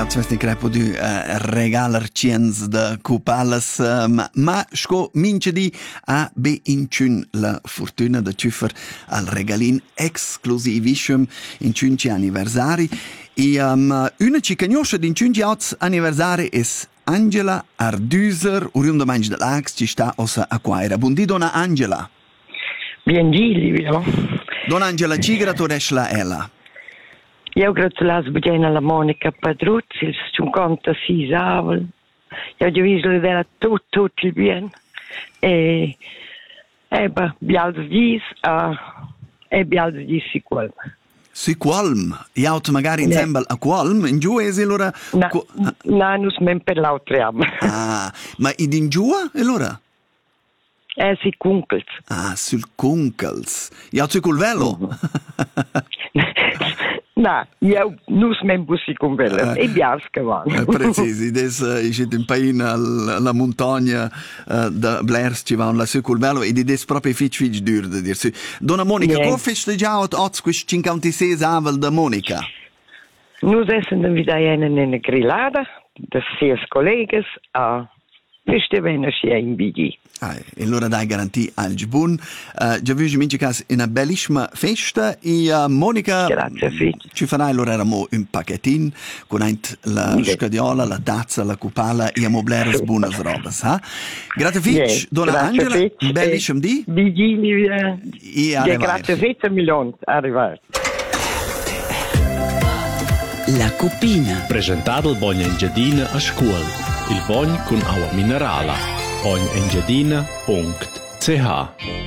Ja, tu vesti crepo di regalar ciens da cupalas, ma sco mince di a be incun la fortuna da ciufer al regalin exclusivissim incun ci anniversari. E una ci cagnosce d'incun giauts anniversari es Angela Ardüser, oriunda mangi dell'Ax, ci sta ossa a quaira. Buondì, donna Angela. Bien Livio. Donna Angela, ci graturesce ella. Io gratulas bene alla Monica Padruzzi, il 56 avel. Io ho visto della tutto il bien. E bials dis e bials dis si qualm. Si qualm? Iaut magari insieme a qualm? In giù es allora? No, nus men per l'autriam. Ah, ma id in giù allora? Si kunkels. Ah, sul kunkels. Iaut si col velo? No, io nus men bussi con velo. E bials che van. Precisi, des iscit in pain alla montagna da Blers ci van la su col velo e di des proprio fic dur da dirsi. Donna Monica, come festeggiaut oz quis 56 avel da Monica? Nus essen da vida in una grillada, da 6 collegas, festivene sia in BG. E allora dai garanti al Gibun. Già vi minci cas una bellissima festa e Monica ci farà allora un pacchettin con la scadiola, la tazza, la cupala e mobleres buonas robas, ha? Grazie fitch, donna Angela, bellissimo di BG grazie fitch milion arrivare. La Cupina. Presentato il Bogna Engiadina a scuola. Il Bogn con acqua minerale. Bogn Engiadina.ch